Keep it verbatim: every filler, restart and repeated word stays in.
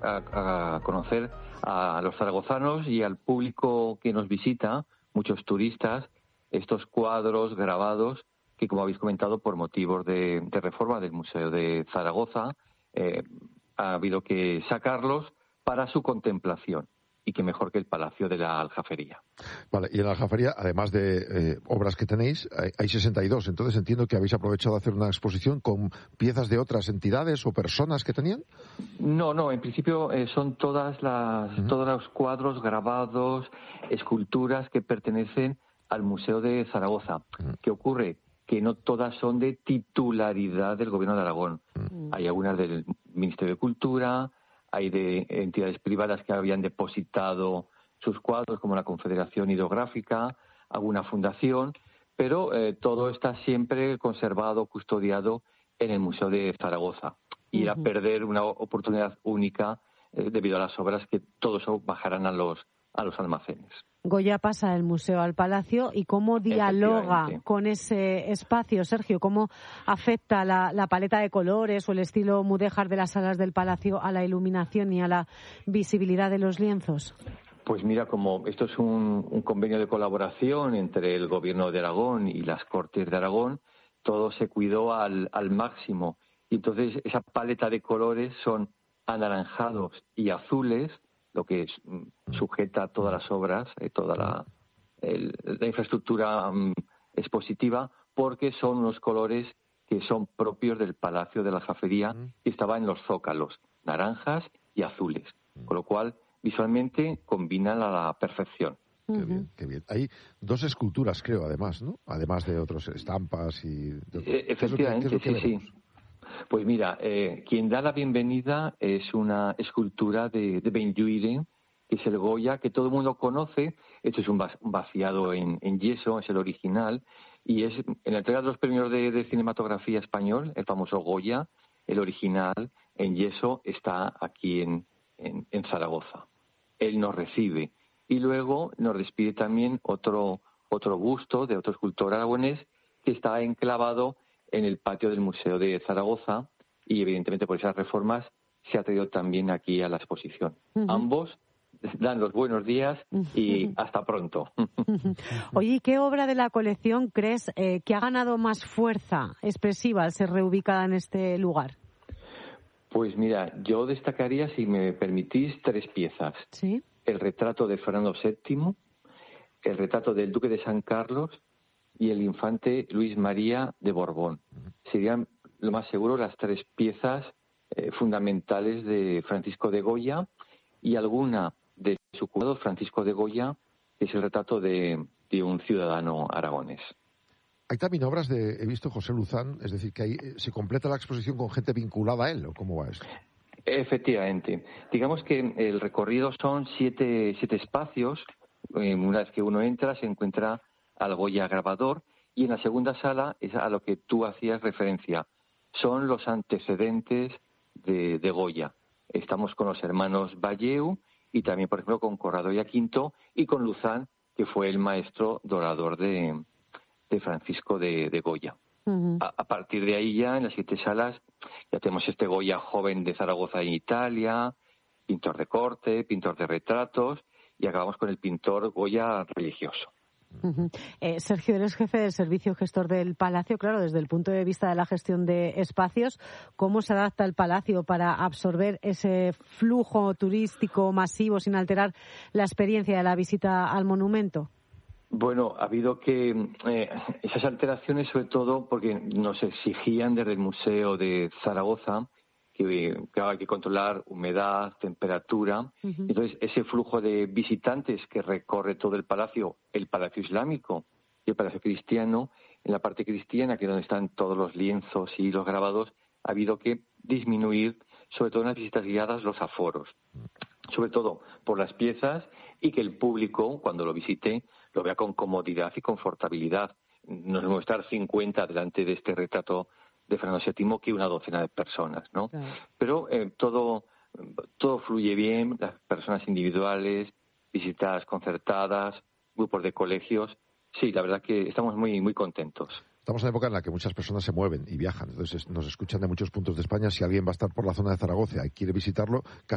a, a conocer a los zaragozanos y al público que nos visita, muchos turistas, estos cuadros grabados que, como habéis comentado, por motivos de, de reforma del Museo de Zaragoza, eh, ha habido que sacarlos para su contemplación. Y que mejor que el Palacio de la Aljafería. Vale, y en la Aljafería, además de eh, obras que tenéis, hay, hay sesenta y dos. Entonces entiendo que habéis aprovechado de hacer una exposición con piezas de otras entidades o personas que tenían. No, no, en principio eh, son todas las, uh-huh. todos los cuadros, grabados, esculturas que pertenecen al Museo de Zaragoza. Uh-huh. ¿Qué ocurre? Que no todas son de titularidad del Gobierno de Aragón. Uh-huh. Hay algunas del Ministerio de Cultura, hay de entidades privadas que habían depositado sus cuadros, como la Confederación Hidrográfica, alguna fundación, pero eh, todo está siempre conservado, custodiado en el Museo de Zaragoza. Y era uh-huh. perder una oportunidad única eh, debido a las obras que todo eso bajarán a los, a los almacenes. Goya pasa del museo al palacio y cómo dialoga con ese espacio, Sergio, cómo afecta la, la paleta de colores o el estilo mudéjar de las salas del palacio a la iluminación y a la visibilidad de los lienzos. Pues mira, como esto es un, un convenio de colaboración entre el Gobierno de Aragón y las Cortes de Aragón, todo se cuidó al, al máximo. Y entonces esa paleta de colores son anaranjados y azules, lo que sujeta todas las obras, eh, toda la, el, la infraestructura um, expositiva, porque son unos colores que son propios del Palacio de la Aljafería, que estaba en los zócalos, naranjas y azules, con lo cual visualmente combinan a la perfección. Qué bien, qué bien. Hay dos esculturas, creo, además, ¿no? Además de otras estampas y... De... Eh, efectivamente, ¿Qué es lo que, qué es lo que sí, sí. Pues mira, eh, quien da la bienvenida es una escultura de, de Benlliure, que es el Goya, que todo el mundo conoce. Esto es un vaciado en, en yeso, es el original, y es en la entrega de los premios de, de cinematografía español, el famoso Goya, el original en yeso está aquí en, en, en Zaragoza. Él nos recibe y luego nos despide también otro, otro busto de otro escultor aragonés que está enclavado en el patio del Museo de Zaragoza y evidentemente por esas reformas se ha traído también aquí a la exposición. Uh-huh. Ambos dan los buenos días y uh-huh. hasta pronto. Uh-huh. Oye, ¿qué obra de la colección crees eh, que ha ganado más fuerza expresiva al ser reubicada en este lugar? Pues mira, yo destacaría, si me permitís, tres piezas. ¿Sí? El retrato de Fernando séptimo, el retrato del Duque de San Carlos y el infante Luis María de Borbón. Serían, lo más seguro, las tres piezas eh, fundamentales de Francisco de Goya y alguna de su cuñado Francisco de Goya, que es el retrato de, de un ciudadano aragonés. Hay también obras de, he visto, José Luzán, es decir, que ahí se completa la exposición con gente vinculada a él, ¿o cómo va eso? Efectivamente. Digamos que el recorrido son siete, siete espacios. Una vez que uno entra, se encuentra al Goya grabador, y en la segunda sala es a lo que tú hacías referencia. Son los antecedentes de, de Goya. Estamos con los hermanos Valleu y también, por ejemplo, con Corrado y Aquinto y con Luzán, que fue el maestro dorador de, de Francisco de, de Goya. Uh-huh. A, a partir de ahí ya, en las siete salas, ya tenemos este Goya joven de Zaragoza en Italia, pintor de corte, pintor de retratos, y acabamos con el pintor Goya religioso. Uh-huh. Eh, Sergio, eres jefe del servicio gestor del Palacio. Claro, desde el punto de vista de la gestión de espacios, ¿cómo se adapta el Palacio para absorber ese flujo turístico masivo sin alterar la experiencia de la visita al monumento? Bueno, ha habido que eh, esas alteraciones, sobre todo porque nos exigían desde el Museo de Zaragoza que, que hay que controlar humedad, temperatura. Uh-huh. Entonces, ese flujo de visitantes que recorre todo el palacio, el Palacio Islámico y el Palacio Cristiano, en la parte cristiana, que es donde están todos los lienzos y los grabados, ha habido que disminuir, sobre todo en las visitas guiadas, los aforos. Sobre todo por las piezas y que el público, cuando lo visite, lo vea con comodidad y confortabilidad. No es mismo estar cincuenta delante de este retrato de Fernando séptimo que una docena de personas, ¿no? Claro. Pero eh, todo, todo fluye bien, las personas individuales, visitas concertadas, grupos de colegios. Sí, la verdad que estamos muy, muy contentos. Estamos en una época en la que muchas personas se mueven y viajan, entonces nos escuchan de muchos puntos de España. Si alguien va a estar por la zona de Zaragoza y quiere visitarlo,